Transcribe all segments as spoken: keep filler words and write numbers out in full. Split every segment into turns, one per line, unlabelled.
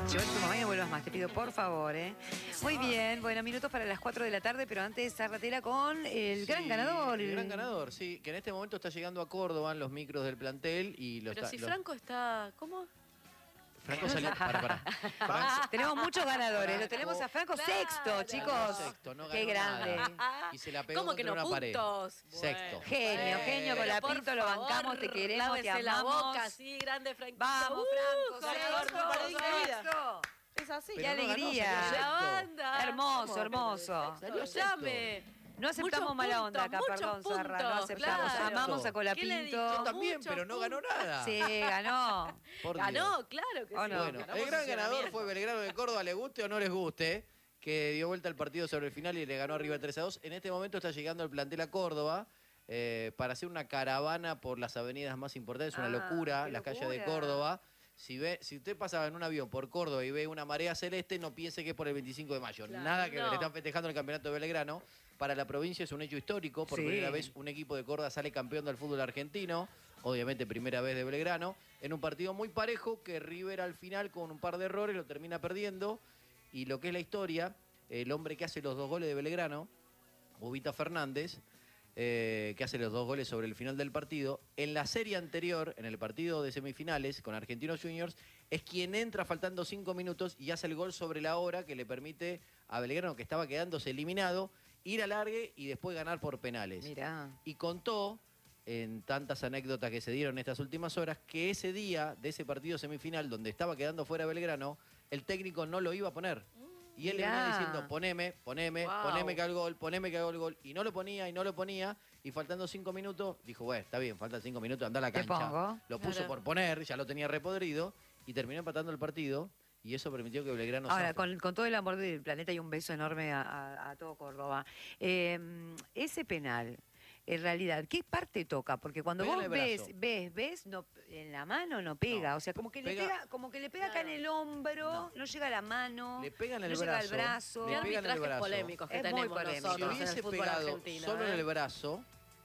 Yo tu mamá y no vuelvas más, te pido por favor, ¿eh? Muy bien, bueno, minutos para las cuatro de la tarde, pero antes Zarratela con el
Sí,
gran ganador.
El gran ganador, sí, que en este momento está llegando a Córdoba en los micros del plantel y lo
Pero
está,
si
lo-
Franco está... ¿Cómo?
Franco salió... Para, para. Franco,
Tenemos muchos ganadores, lo
Franco-
tenemos a Franco
Claro.
sexto, chicos.
sexto, no
Qué
ganó
grande.
nada. Y se la pegó
¿Cómo que
contra
no?
una pared.
Puntos.
Sexto.
Genio, genio, con la
Pero por
Pinto, lo
favor,
bancamos, te queremos, te
lávese la
amamos.
boca, sí, grande Franquito.
Vamos,
Uh,
Franco,
ganador,
sexto,
ganador, ganador.
sexto.
Es así.
Qué
Pero no ganó,
alegría.
salió
La
sexto.
banda.
Hermoso,
¿Cómo?
hermoso.
Salió sexto.
Llame.
No aceptamos
Muchos
mala onda acá,
puntos,
perdón,
muchos
Zarra, no
puntos,
aceptamos.
claro.
Amamos a
¿Qué le
Colapinto.
dijo?
Yo también,
Muchos
pero no ganó nada.
Sí, ganó.
Por Dios.
Ganó, claro que
¿O
sí.
no?
Bueno,
Ganamos
el gran ganador
funcionamiento.
fue Belgrano de Córdoba, le guste o no les guste, que dio vuelta el partido sobre el final y le ganó arriba tres a dos. En este momento está llegando el plantel a Córdoba eh, para hacer una caravana por las avenidas más importantes. Es una
Ah,
locura,
qué
las calles
locura.
de Córdoba. Si ve, si usted pasa en un avión por Córdoba y ve una marea celeste, no piense que es por el veinticinco de mayo.
Claro,
Nada que ver,
no.
le están festejando el campeonato de Belgrano. Para la provincia es un hecho histórico. Por
Sí.
primera vez un equipo de Córdoba sale campeón del fútbol argentino. Obviamente primera vez de Belgrano. En un partido muy parejo que River al final con un par de errores lo termina perdiendo. Y lo que es la historia, el hombre que hace los dos goles de Belgrano, Bubita Fernández, eh, que hace los dos goles sobre el final del partido, en la serie anterior, en el partido de semifinales con Argentinos Juniors, es quien entra faltando cinco minutos y hace el gol sobre la hora que le permite a Belgrano, que estaba quedándose eliminado, ir al largue y después ganar por penales.
Mirá.
Y contó, en tantas anécdotas que se dieron en estas últimas horas, que ese día de ese partido semifinal, donde estaba quedando fuera Belgrano, el técnico no lo iba a poner. Y él le venía
Mirá.
diciendo, poneme, poneme,
Wow.
poneme que hago el gol, poneme que hago el gol. Y no lo ponía, y no lo ponía. Y faltando cinco minutos, dijo, bueno, está bien, faltan cinco minutos, anda a la
Te
cancha.
pongo.
Lo puso
Claro.
por poner, ya lo tenía repodrido. Y terminó empatando el partido. Y eso permitió que Belgrano
Ahora,
zafe.
con, con todo el amor del planeta y un beso enorme a, a- a todo Córdoba. Eh, ese penal, en realidad, ¿qué parte toca? Porque cuando
Pega en
vos
el
ves,
brazo.
ves, ves, no, en la mano no pega.
No,
o sea, como que le
pega-
pega, como que le pega acá en el hombro, no, llega a la mano,
Le pega en el
no llega al
brazo,
brazo.
le
Qué
pega en el
arbitrajes
brazo.
polémicos que
Es muy
tenemos
polémico.
Si
nosotros en
hubiese
el fútbol
pegado
argentino.
solo
¿eh?
en el brazo,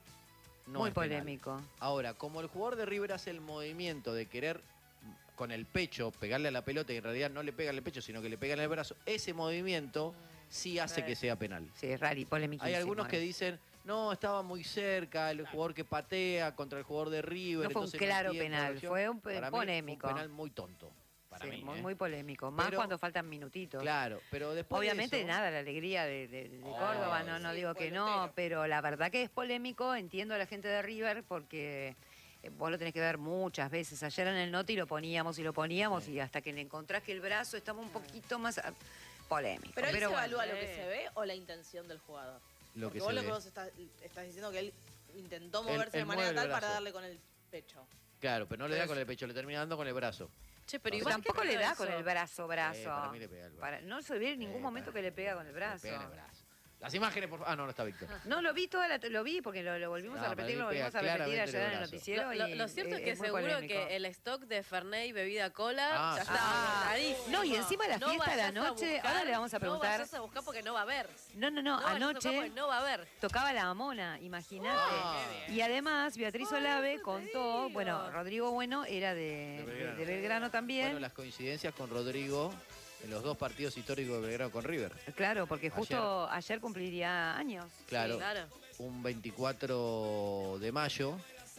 no
Muy
es penal.
polémico.
Ahora, como el jugador de River hace el movimiento de querer con el pecho pegarle a la pelota y en realidad no le pega en el pecho, sino que le pega en el brazo, ese movimiento sí hace
Sí.
que sea penal.
Sí, es raro y polémico.
Hay algunos que dicen, no, estaba muy cerca el jugador que patea contra el jugador de River.
No fue un
entonces
claro
entiendo la
penal,
acción.
fue un pe-
Para mí
polémico.
Fue un penal muy tonto. Para
Sí,
mí,
muy,
¿eh?
muy polémico. Más
Pero-
cuando faltan minutitos.
Claro, pero después de
Obviamente
eso-
nada, la alegría de, de- de
Oh,
Córdoba, no, no
sí,
digo que
pueblo
no,
entero.
pero la verdad que es polémico, entiendo a la gente de River porque eh, vos lo tenés que ver muchas veces. Ayer en el Noti lo poníamos y lo poníamos y hasta que le encontrás que el brazo estaba un poquito más ah, polémico.
Pero ahí se
bueno.
evalúa lo que
eh.
se ve o la intención del jugador.
Lo
Porque
que
vos
se
lo
ve.
que vos estás, estás diciendo que él intentó
Él-
moverse
él
de manera
mueve el
tal para
brazo.
darle con el pecho.
Claro, pero no le
Pero
da
es-
con el pecho, le termina dando con el brazo.
Che, pero
No,
igual
Tampoco
que
le da
eso.
con el brazo, brazo.
Eh, para mí le pega el brazo.
Para- no se ve en ningún
Eh,
momento
para-
que le pega con el
Le
brazo.
pega en el brazo. Las imágenes, por favor. Ah, no, no está Víctor.
No, lo vi toda la, lo vi porque lo, lo volvimos
No,
a
para
repetir,
mí
lo
pega
volvimos a repetir
claramente
ayer
el
en el
brazo.
noticiero.
Lo, lo-
y,
lo cierto
eh,
es que
muy
seguro
polémico.
que el stock de Fernet y bebida cola
Ah,
ya
sí.
está
Ah,
agotadísimo.
no, y encima la
No
fiesta a la
vayas
noche,
buscar-
ahora le vamos a preguntar.
No vayas a buscar porque no va a haber.
No, no, no,
No vayas a buscar
anoche
porque no va a haber.
tocaba la Mamona, imagínate.
Ah.
Y además Beatriz Olave
te
contó,
digo.
bueno, Rodrigo Bueno era de,
De
de-
Belgrano.
de Belgrano también.
Bueno, las coincidencias con Rodrigo en los dos partidos históricos de Belgrano con River.
Claro, porque justo ayer, cumpliría años.
Claro,
Sí, claro.
un veinticuatro de mayo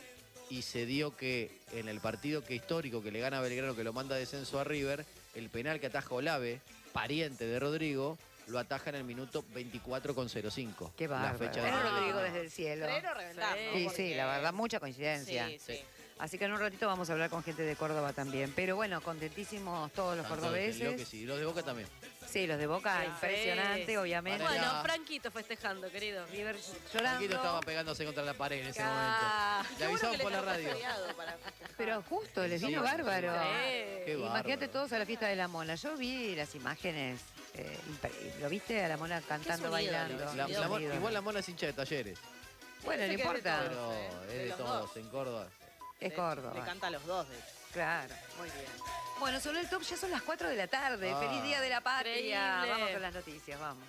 y se dio que en el partido que histórico que le gana a Belgrano, que lo manda a descenso a River, el penal que ataja Olave, pariente de Rodrigo, lo ataja en el minuto veinticuatro con cero cinco.
Qué
La
bárbaro.
fecha de
Era
Rodrigo.
Rodrigo desde el cielo.
Creer o reventar,
Sí.
¿no?
Sí,
Porque-
sí, la verdad, mucha coincidencia.
Sí, sí.
Así que en un ratito vamos a hablar con gente de Córdoba también. Pero bueno, contentísimos todos los
Están todos, entendió que
cordobeses.
sí. Y los de Boca también.
Sí, los de Boca,
Sí.
impresionante, obviamente.
Para
Bueno,
la-
Franquito festejando, querido.
River
Paquito
llorando.
estaba pegándose contra la pared en ese
Ah,
momento.
Qué
Le
bueno
avisaban
que
por
le
la
tocó
radio.
feriado para festejar.
Pero justo, les
Sí,
vino
sí,
bárbaro.
Sí.
Qué
Imagínate
bárbaro.
todos a la fiesta de la Mona. Yo vi las imágenes. eh, impre- ¿Lo viste a la Mona cantando,
Es un ídolo,
bailando?
La-
Dios
la mo-
mío.
igual la mona es hincha de Talleres.
Bueno, no
Parece que es de
importa.
todos.
Pero
eh,
es
de
de
los
todos,
dos.
en Córdoba.
Es
Le-
Córdoba.
Le canta a los dos, de hecho.
Claro, muy bien. Bueno, sobre el top ya son las cuatro de la tarde.
Ah.
Feliz Día de la Patria.
Increíble.
Vamos con las noticias, vamos.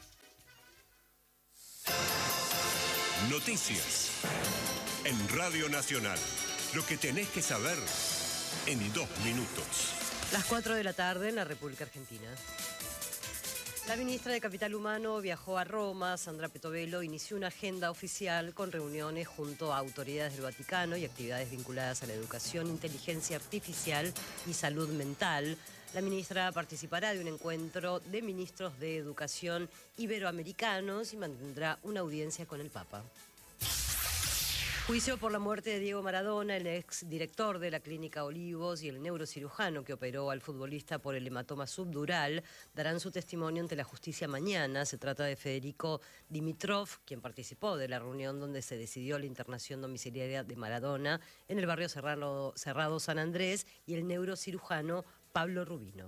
Noticias. En Radio Nacional. Lo que tenés que saber en dos minutos. Las cuatro de la tarde en la República Argentina. La ministra de Capital Humano viajó a Roma. Sandra Petovelo inició una agenda oficial con reuniones junto a autoridades del Vaticano y actividades vinculadas a la educación, inteligencia artificial y salud mental. La ministra participará de un encuentro de ministros de educación iberoamericanos y mantendrá una audiencia con el Papa. Juicio por la muerte de Diego Maradona, el ex director de la Clínica Olivos y el neurocirujano que operó al futbolista por el hematoma subdural, darán su testimonio ante la justicia mañana. Se trata de Federico Dimitrov, quien participó de la reunión donde se decidió la internación domiciliaria de Maradona en el barrio Cerrado, Cerrado San Andrés, y el neurocirujano Pablo Rubino.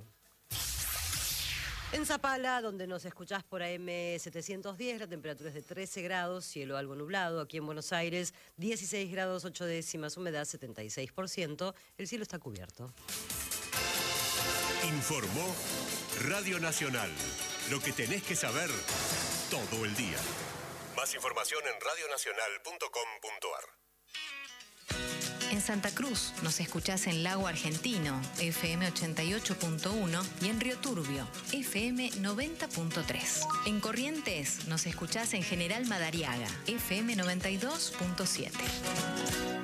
En Zapala, donde nos escuchás por A M setecientos diez, la temperatura es de trece grados, cielo algo nublado. Aquí en Buenos Aires, dieciséis grados ocho décimas, humedad setenta y seis por ciento. El cielo está cubierto.
Informó Radio Nacional. Lo que tenés que saber todo el día. Más información en radio nacional punto com punto ar.
En Santa Cruz nos escuchás en Lago Argentino, F M ochenta y ocho punto uno, y en Río Turbio, F M noventa punto tres. En Corrientes nos escuchás en General Madariaga, F M noventa y dos punto siete.